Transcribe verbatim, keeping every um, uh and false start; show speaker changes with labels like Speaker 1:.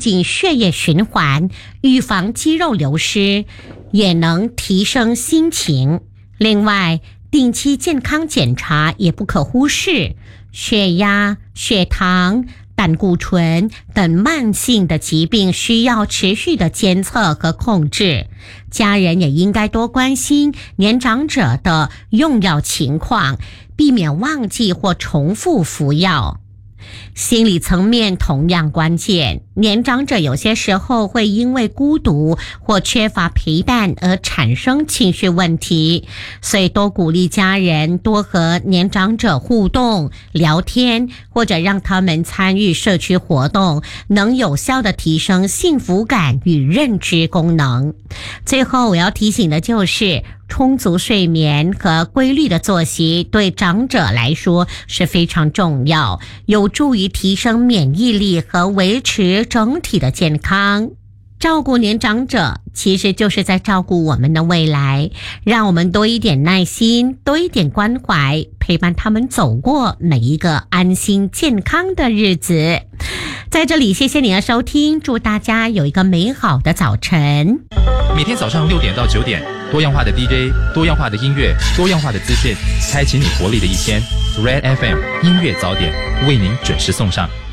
Speaker 1: 进血液循环，预防肌肉流失，也能提升心情。另外，定期健康检查也不可忽视，血压、血糖、胆固醇等慢性的疾病需要持续的监测和控制。家人也应该多关心年长者的用药情况，避免忘记或重复服药。心理层面同样关键，年长者有些时候会因为孤独或缺乏陪伴而产生情绪问题，所以多鼓励家人多和年长者互动、聊天，或者让他们参与社区活动，能有效地提升幸福感与认知功能。最后我要提醒的就是，充足睡眠和规律的作息对长者来说是非常重要，有助于提升免疫力和维持整体的健康。照顾年长者其实就是在照顾我们的未来，让我们多一点耐心，多一点关怀，陪伴他们走过每一个安心健康的日子。在这里谢谢你的收听，祝大家有一个美好的早晨。
Speaker 2: 每天早上六点到九点，多样化的 D J， 多样化的音乐，多样化的资讯，开启你活力的一天。Red F M 音乐早点为您准时送上。